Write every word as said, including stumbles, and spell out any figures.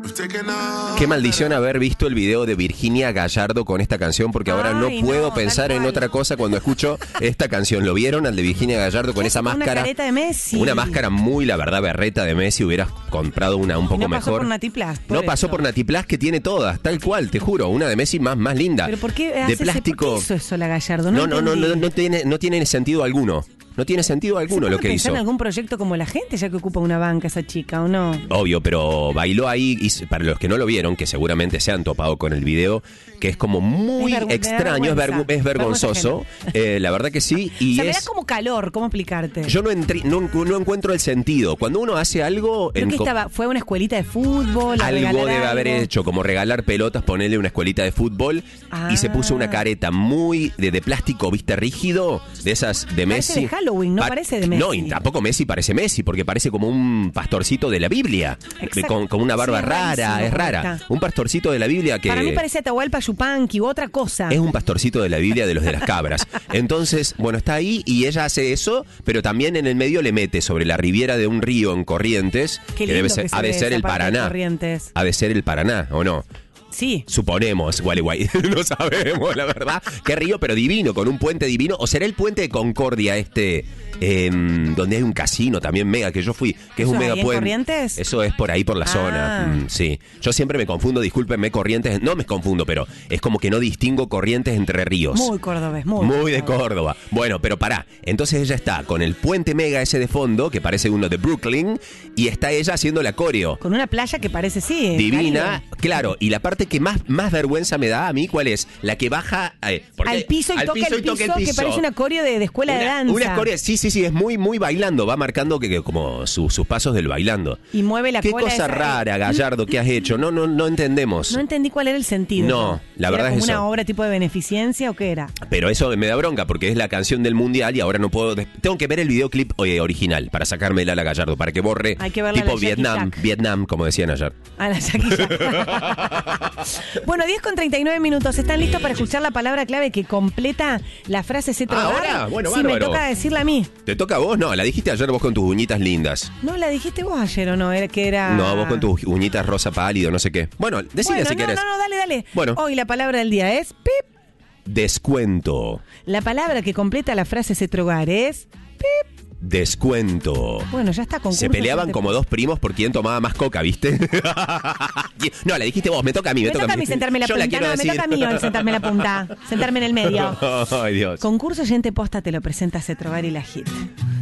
Qué maldición haber visto el video de Virginia Gallardo con esta canción, porque ahora Ay, no puedo no, pensar tal en cual. otra cosa cuando escucho esta canción. ¿Lo vieron al de Virginia Gallardo con esa Una máscara? careta de Messi. Una máscara muy, la verdad, berreta de Messi. Hubieras comprado una un Y poco no pasó mejor. por Nati Plus, por no pasó eso. por Nati Plus, que tiene todas, tal cual, te juro. Una de Messi más, más linda. ¿Pero por qué, de hace ese- plástico. ¿por qué hizo eso la Gallardo? No, no, no, entendí. no, no tiene, no tiene sentido alguno. No tiene sentido ¿Se alguno puede lo que pensar hizo. en algún proyecto como la gente, ya que ocupa una banca esa chica, o no? Obvio, pero bailó ahí, y para los que no lo vieron, que seguramente se han topado con el video, que es como muy Es vergü- me da extraño, es, vergüenza. vergu- es vergonzoso, eh, la verdad que sí, y O sea, me da es... como calor, ¿cómo explicarte? Yo no, entri- no, no encuentro el sentido. Cuando uno hace algo... Creo en que co- estaba, fue a una escuelita de fútbol, a algo regalar debe algo. haber hecho, como regalar pelotas, ponerle una escuelita de fútbol, Ah. y se puso una careta muy de, de plástico, viste, rígido, de esas de Parece Messi. de Halloween, no Pa- parece de Messi. No, y tampoco Messi parece Messi, porque parece como un pastorcito de la Biblia, Exacto. con, con una barba Sí, es rara, rarísimo es cómo rara. está. Un pastorcito de la Biblia que... Para mí parece Atahualpa Yupanqui u otra cosa. Es un pastorcito de la Biblia de los de las cabras. Entonces, bueno, está ahí y ella hace eso, pero también en el medio le mete sobre la riviera de un río en Corrientes, Qué que lindo debe ser, que se ha de ve ser esa el parte de Paraná. Corrientes. Ha de ser el Paraná, ¿o no? Sí. Suponemos, guay, guay. No sabemos, la verdad. Qué río, pero divino, con un puente divino. ¿O será el puente de Concordia este, eh, donde hay un casino también mega, que yo fui, que es ¿Eso un es mega ahí en puente? Corrientes? Eso es por ahí, por la Ah. zona. Mm, sí. Yo siempre me confundo, discúlpenme, Corrientes. No me confundo, pero es como que no distingo Corrientes entre ríos. Muy cordobés, muy. Muy de cordobés. Córdoba. Bueno, pero pará. Entonces ella está con el puente mega ese de fondo, que parece uno de Brooklyn, y está ella haciendo la coreo. Con una playa que parece, sí. Divina, Caribe. claro, y la parte que más, más vergüenza me da a mí, ¿cuál es? La que baja eh, porque- Al piso y al toca el piso, toca que parece una coreo de, de escuela de Una- danza. Una coreo, sí, sí, sí, es muy, muy bailando, va marcando que, que como su- sus pasos del bailando. Y mueve la Qué cola cosa esa- rara, Gallardo, que has hecho. No, no, no entendemos. No entendí cuál era el sentido. No, la ¿Era verdad como es una eso. obra tipo de beneficencia o qué era? Pero eso me da bronca porque es la canción del mundial y ahora no puedo. des- Tengo que ver el videoclip eh, original para sacármela a la Gallardo, para que borre Hay que verla tipo a la Jackie Vietnam, Jack. Vietnam, como decían ayer. A la Shakira. Bueno, diez con treinta y nueve minutos. ¿Están listos para escuchar la palabra clave que completa la frase se Ah, ¿ahora? Bueno, sí, me bárbaro. toca decirla a mí. ¿Te toca a vos? No, la dijiste ayer vos con tus uñitas lindas. No, la dijiste vos ayer o no, era que era... No, vos con tus uñitas rosa pálido, no sé qué. Bueno, decile Bueno, si no, querés. no, no, dale, dale. Bueno. Hoy la palabra del día es pip. Descuento. La palabra que completa la frase se trogar es pip. Descuento. Bueno, ya está concurso. Se peleaban ya te- como dos primos por quién tomaba más coca, ¿viste? No, la dijiste vos, me toca a mí, me, Me toca a mí sentarme en la Yo punta. la quiero No, decir. me toca a mí hoy sentarme en la punta. Sentarme en el medio. Ay, Dios. Concurso Oyente Posta te lo presenta Cetrogar y la Hit.